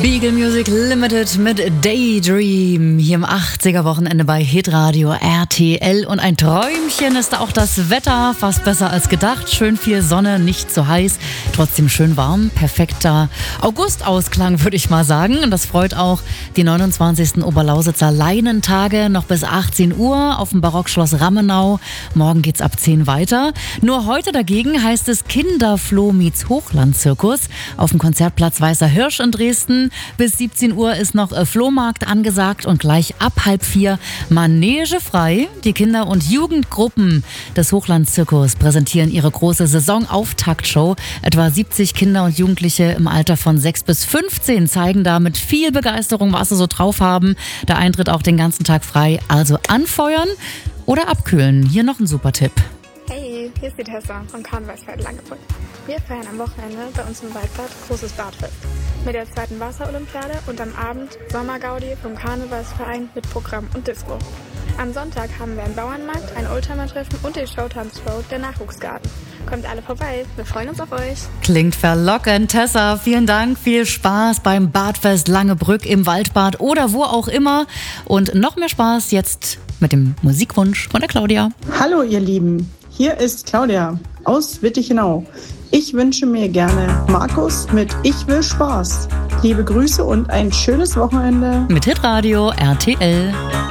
Beagle Music Limited mit Daydream hier im 80er-Wochenende bei Hitradio RTL. Und ein Träumchen ist auch das Wetter, fast besser als gedacht. Schön viel Sonne, nicht zu heiß, trotzdem schön warm. Perfekter Augustausklang, würde ich mal sagen. Und das freut auch die 29. Oberlausitzer Leinentage noch bis 18 Uhr auf dem Barockschloss Rammenau. Morgen geht's ab 10 weiter. Nur heute dagegen heißt es Kinderfloh meets Hochlandzirkus auf dem Konzertplatz Weißer Hirsch in Dresden. Bis 17 Uhr ist noch Flohmarkt angesagt und gleich ab 3:30 Manege frei. Die Kinder- und Jugendgruppen des Hochlandzirkus präsentieren ihre große Saisonauftaktshow. Etwa 70 Kinder und Jugendliche im Alter von 6 bis 15 zeigen da mit viel Begeisterung, was sie so drauf haben. Der Eintritt auch den ganzen Tag frei. Also anfeuern oder abkühlen. Hier noch ein super Tipp. Hey, hier ist die Tessa vom Karnevalsfeld Langebrück. Wir feiern am Wochenende bei uns im Waldbad großes Badfest mit der 2. Wasserolympiade und am Abend Sommergaudi vom Karnevalsverein mit Programm und Disco. Am Sonntag haben wir einen Bauernmarkt, ein Oldtimer-Treffen und die Showtanzshow der Nachwuchsgarten. Kommt alle vorbei, wir freuen uns auf euch. Klingt verlockend. Tessa, vielen Dank, viel Spaß beim Badfest Langebrück im Waldbad oder wo auch immer. Und noch mehr Spaß jetzt mit dem Musikwunsch von der Claudia. Hallo ihr Lieben, hier ist Claudia aus Wittichenau. Ich wünsche mir gerne Markus mit Ich will Spaß. Liebe Grüße und ein schönes Wochenende. Mit Hitradio RTL.